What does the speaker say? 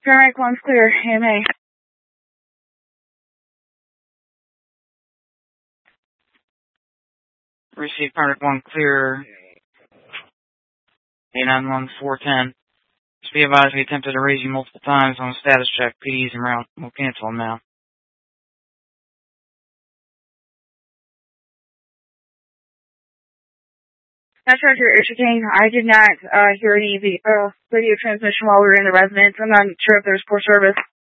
Paramedic 1's clear. AMA. Receive Paramedic 1 clear. 891410. Just be advised we attempted to raise you multiple times on a status check. PD's en route. We'll cancel them now. That's Roger, King. I did not hear any radio transmission while we were in the residence. I'm not sure if there's poor service.